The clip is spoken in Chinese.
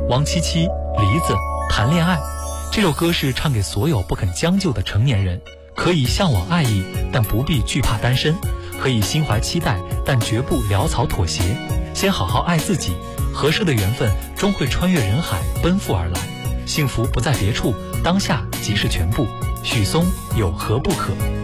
王七七、梨子谈恋爱。这首歌是唱给所有不肯将就的成年人，可以向往爱意，但不必惧怕单身；可以心怀期待，但绝不潦草妥协。先好好爱自己，合适的缘分终会穿越人海奔赴而来。幸福不在别处，当下即是全部。许嵩有何不可？